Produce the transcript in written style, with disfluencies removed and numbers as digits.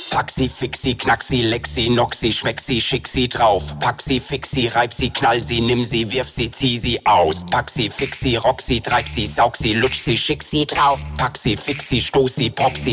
Pack sie, fix sie, knack sie, leck sie, knock sie, schmeck sie, schick sie drauf. Pack sie, fix sie, reib sie, knall sie, nimm sie, wirf sie, zieh sie aus. Pack sie, fix sie, rock sie, treib sie, saug sie, lutsch sie, schick sie drauf. Pack sie, fix sie, stoß sie, pop sie.